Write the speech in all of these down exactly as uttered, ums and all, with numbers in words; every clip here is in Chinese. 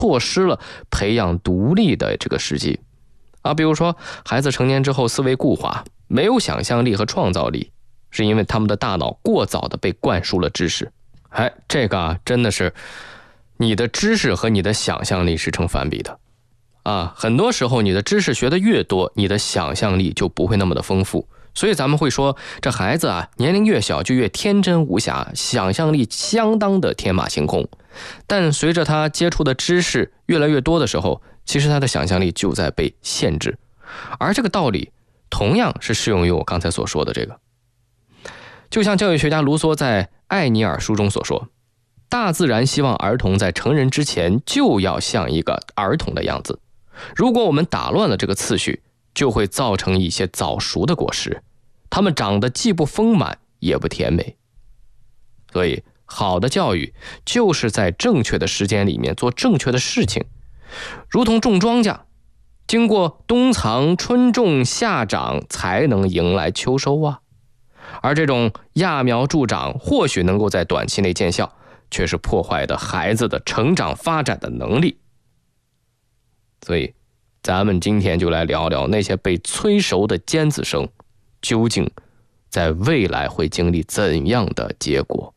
错失了培养独立的这个时机啊。比如说，孩子成年之后思维固化，没有想象力和创造力，是因为他们的大脑过早的被灌输了知识。哎，这个啊，真的是你的知识和你的想象力是成反比的啊。很多时候，你的知识学得越多，你的想象力就不会那么的丰富。所以咱们会说，这孩子啊，年龄越小就越天真无瑕，想象力相当的天马行空。但随着他接触的知识越来越多的时候，其实他的想象力就在被限制。而这个道理同样是适用于我刚才所说的这个。就像教育学家卢梭在《艾尼尔》书中所说，大自然希望儿童在成人之前就要像一个儿童的样子。如果我们打乱了这个次序，就会造成一些早熟的果实，它们长得既不丰满也不甜美。所以好的教育就是在正确的时间里面做正确的事情，如同种庄稼，经过冬藏春种夏长才能迎来秋收啊。而这种揠苗助长或许能够在短期内见效，却是破坏的孩子的成长发展的能力。所以咱们今天就来聊聊那些被催熟的尖子生究竟在未来会经历怎样的结果。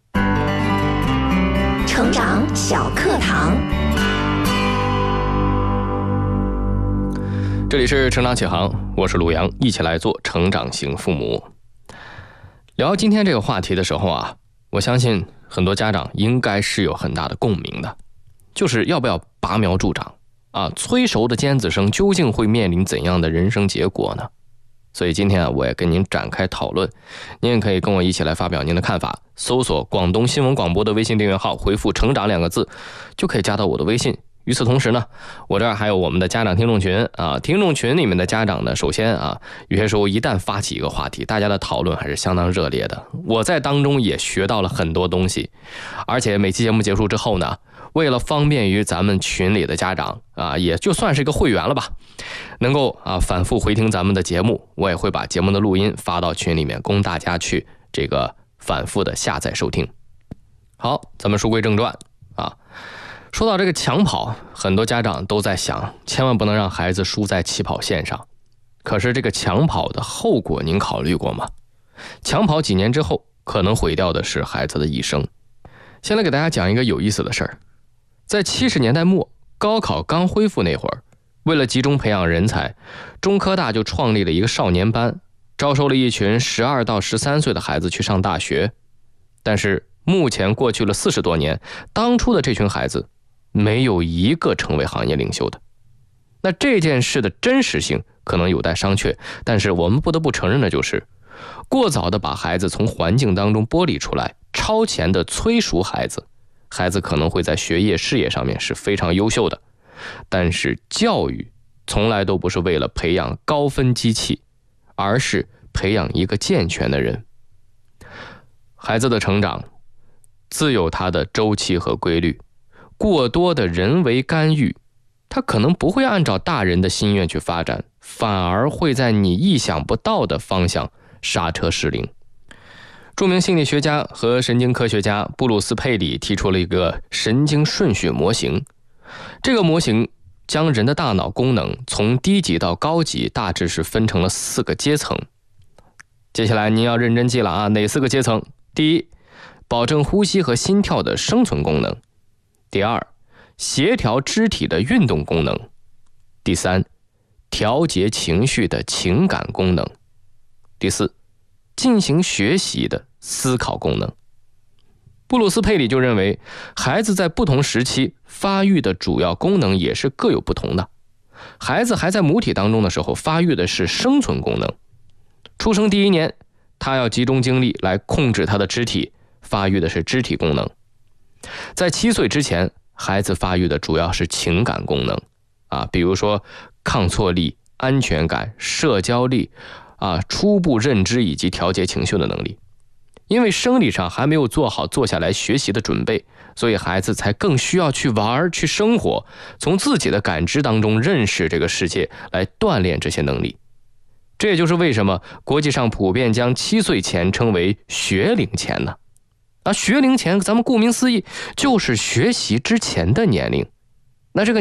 成长小课堂， 这里是成长启航，我是鲁阳，一起来做成长型父母。聊今天这个话题的时候啊，我相信很多家长应该是有很大的共鸣的，就是要不要拔苗助长啊？催熟的尖子生究竟会面临怎样的人生结果呢？所以今天啊，我也跟您展开讨论，您也可以跟我一起来发表您的看法。搜索广东新闻广播的微信订阅号，回复成长两个字，就可以加到我的微信。与此同时呢，我这儿还有我们的家长听众群啊，听众群里面的家长呢，首先啊，有些时候一旦发起一个话题，大家的讨论还是相当热烈的，我在当中也学到了很多东西。而且每期节目结束之后呢，为了方便于咱们群里的家长啊，也就算是一个会员了吧，能够啊反复回听咱们的节目，我也会把节目的录音发到群里面，供大家去这个反复的下载收听。好，咱们书归正传啊。说到这个抢跑，很多家长都在想，千万不能让孩子输在起跑线上。可是这个抢跑的后果您考虑过吗？抢跑几年之后，可能毁掉的是孩子的一生。先来给大家讲一个有意思的事儿。在七十年代末，高考刚恢复那会儿，为了集中培养人才，中科大就创立了一个少年班，招收了一群十二到十三岁的孩子去上大学。但是目前过去了四十多年，当初的这群孩子没有一个成为行业领袖的。那这件事的真实性可能有待商榷，但是我们不得不承认的就是，过早的把孩子从环境当中剥离出来，超前的催熟孩子，孩子可能会在学业事业上面是非常优秀的，但是教育从来都不是为了培养高分机器，而是培养一个健全的人。孩子的成长自有它的周期和规律，过多的人为干预，他可能不会按照大人的心愿去发展，反而会在你意想不到的方向刹车失灵。著名心理学家和神经科学家布鲁斯·佩里提出了一个神经顺序模型。这个模型将人的大脑功能从低级到高级大致是分成了四个阶层。接下来您要认真记了啊，哪四个阶层？第一，保证呼吸和心跳的生存功能。第二，协调肢体的运动功能。第三，调节情绪的情感功能。第四，进行学习的思考功能。布鲁斯·佩里就认为，孩子在不同时期发育的主要功能也是各有不同的。孩子还在母体当中的时候，发育的是生存功能。出生第一年，他要集中精力来控制他的肢体，发育的是肢体功能。在七岁之前，孩子发育的主要是情感功能啊，比如说抗挫力、安全感、社交力啊，初步认知以及调节情绪的能力。因为生理上还没有做好坐下来学习的准备，所以孩子才更需要去玩、去生活，从自己的感知当中认识这个世界，来锻炼这些能力。这也就是为什么国际上普遍将七岁前称为学龄前呢？啊，学龄前咱们顾名思义就是学习之前的年龄。那这个